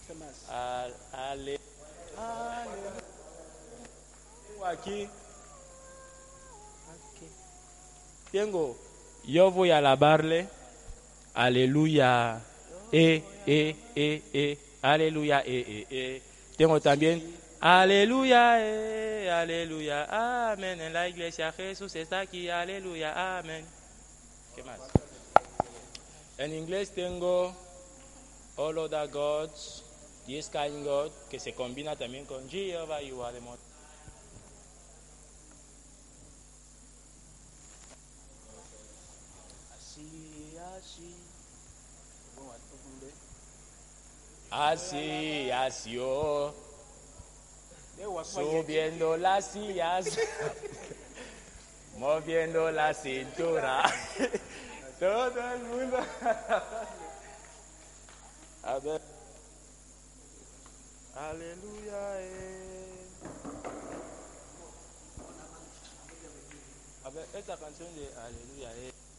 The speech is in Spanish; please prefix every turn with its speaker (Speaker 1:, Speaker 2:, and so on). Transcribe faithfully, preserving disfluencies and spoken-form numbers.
Speaker 1: ¿Qué más?
Speaker 2: Al, ale, ale. Tengo aquí. Aquí. Tengo. Yo voy a alabarle. Aleluya. Eh, eh, eh, eh. Aleluya. Eh, eh, eh. Tengo también. Aleluya. Eh, aleluya. Amén. En la iglesia Jesús está aquí. Aleluya. Amén. ¿Qué más? En inglés tengo All Other Gods, This Kind God, que se combina también con Jehovah You Are the Most. Así, así. Así, así, oh. Subiendo las sillas, moviendo la cintura. Todo el mundo. A ver. Aleluya. Eh. A ver, esta canción de Aleluya. Eh.